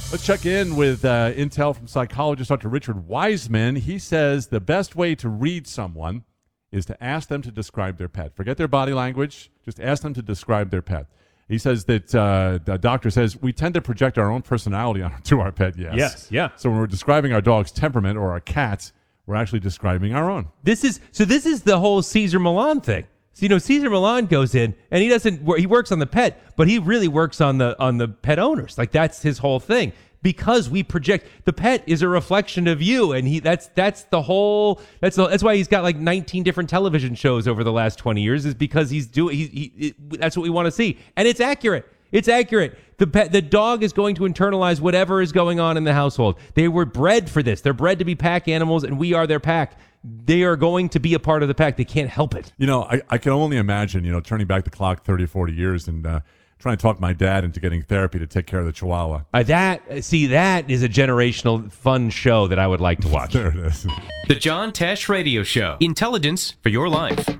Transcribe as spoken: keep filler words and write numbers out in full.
Let's check in with uh, intel from psychologist Doctor Richard Wiseman. He says the best way to read someone is to ask them to describe their pet. Forget their body language. Just ask them to describe their pet. He says that uh, the doctor says we tend to project our own personality onto our pet, yes. Yes, yeah. So when we're describing our dog's temperament or our cat's, we're actually describing our own. This is so this is the whole Cesar Millan thing. So, you know, Cesar Millan goes in and he doesn't he works on the pet, but he really works on the on the pet owners. Like that's his whole thing. Because we project the pet is a reflection of you, and he that's that's the whole that's the, that's why he's got like nineteen different television shows over the last twenty years is because he's doing he, he it, that's what we want to see, and it's accurate. It's accurate. The pet, the dog is going to internalize whatever is going on in the household. They were bred for this. They're bred to be pack animals, and we are their pack. They are going to be a part of the pack. They can't help it. You know, I, I can only imagine, you know, turning back the clock thirty, forty years and uh, trying to talk my dad into getting therapy to take care of the Chihuahua. Uh, that see, that is a generational fun show that I would like to watch. There it is. The John Tesh Radio Show. Intelligence for your life.